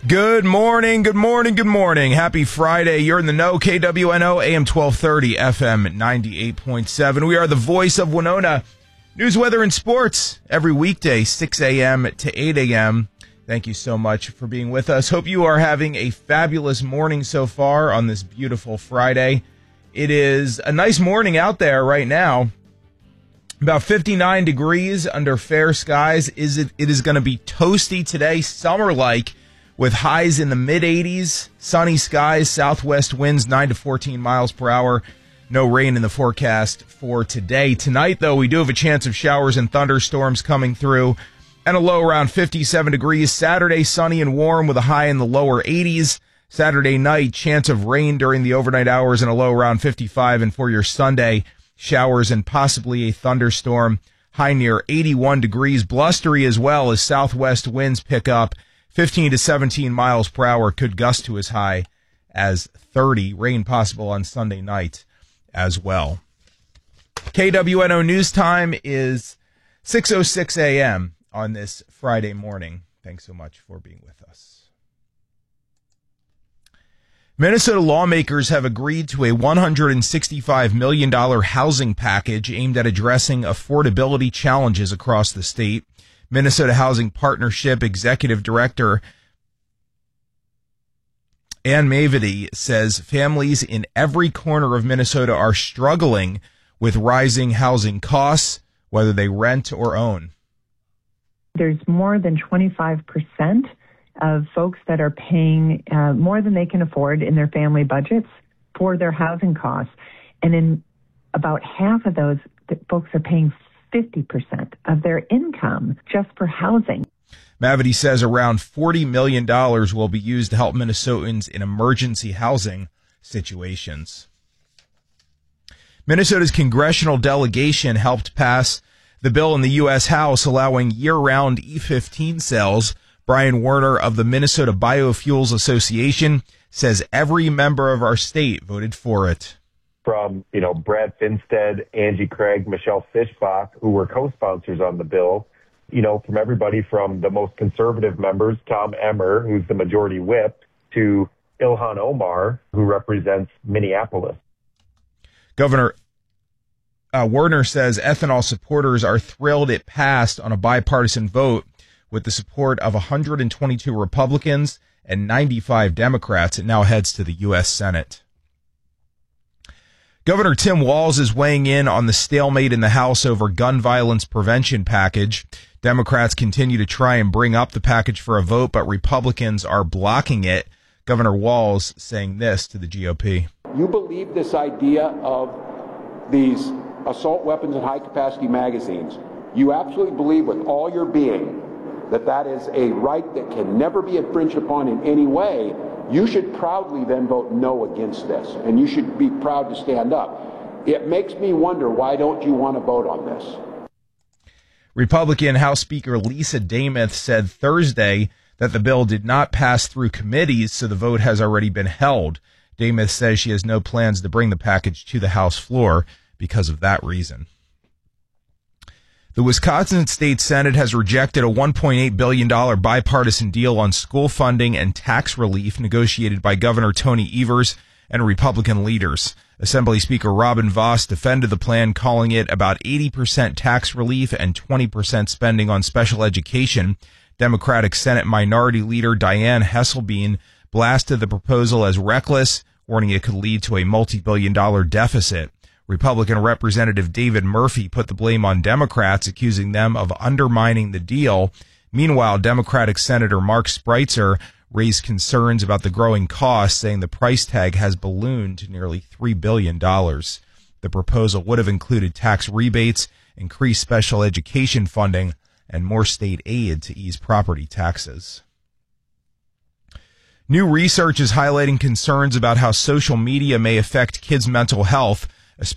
Good morning, good morning, good morning. Happy Friday. You're in the know. KWNO, AM 1230, FM 98.7. We are the voice of Winona. News, weather, and sports every weekday, 6 a.m. to 8 a.m. Thank you so much for being with us. Hope you are having a fabulous morning so far on this beautiful Friday. It is a nice morning out there right now. About 59 degrees under fair skies. It is going to be toasty today, summer-like, with highs in the mid-80s, sunny skies, southwest winds 9 to 14 miles per hour. No rain in the forecast for today. Tonight, though, we do have a chance of showers and thunderstorms coming through, and a low around 57 degrees. Saturday, sunny and warm with a high in the lower 80s. Saturday night, chance of rain during the overnight hours and a low around 55. And for your Sunday, showers and possibly a thunderstorm, high near 81 degrees. Blustery as well as southwest winds pick up. 15 to 17 miles per hour, could gust to as high as 30. Rain possible on Sunday night as well. KWNO News Time is 6:06 a.m. on this Friday morning. Thanks so much for being with us. Minnesota lawmakers have agreed to a $165 million housing package aimed at addressing affordability challenges across the state. Minnesota Housing Partnership Executive Director Ann Mavety says families in every corner of Minnesota are struggling with rising housing costs, whether they rent or own. There's more than 25% of folks that are paying more than they can afford in their family budgets for their housing costs. And in about half of those, folks are paying 50% of their income just for housing. Mavety says around $40 million will be used to help Minnesotans in emergency housing situations. Minnesota's congressional delegation helped pass the bill in the U.S. House allowing year-round E15 sales. Brian Werner of the Minnesota Biofuels Association says every member of our state voted for it. From, Brad Finstead, Angie Craig, Michelle Fischbach, who were co-sponsors on the bill, from everybody from the most conservative members, Tom Emmer, who's the majority whip, to Ilhan Omar, who represents Minneapolis. Governor Werner says ethanol supporters are thrilled it passed on a bipartisan vote with the support of 122 Republicans and 95 Democrats. It now heads to the U.S. Senate. Governor Tim Walz is weighing in on the stalemate in the House over gun violence prevention package. Democrats continue to try and bring up the package for a vote, but Republicans are blocking it. Governor Walz saying this to the GOP. You believe this idea of these assault weapons and high-capacity magazines. You absolutely believe with all your being that that is a right that can never be infringed upon in any way. You should proudly then vote no against this, and you should be proud to stand up. It makes me wonder, why don't you want to vote on this? Republican House Speaker Lisa Dameth said Thursday that the bill did not pass through committees, so the vote has already been held. Dameth says she has no plans to bring the package to the House floor because of that reason. The Wisconsin State Senate has rejected a $1.8 billion bipartisan deal on school funding and tax relief negotiated by Governor Tony Evers and Republican leaders. Assembly Speaker Robin Vos defended the plan, calling it about 80% tax relief and 20% spending on special education. Democratic Senate Minority Leader Dianne Hesselbein blasted the proposal as reckless, warning it could lead to a multi-billion-dollar deficit. Republican Representative David Murphy put the blame on Democrats, accusing them of undermining the deal. Meanwhile, Democratic Senator Mark Spreitzer raised concerns about the growing costs, saying the price tag has ballooned to nearly $3 billion. The proposal would have included tax rebates, increased special education funding, and more state aid to ease property taxes. New research is highlighting concerns about how social media may affect kids' mental health.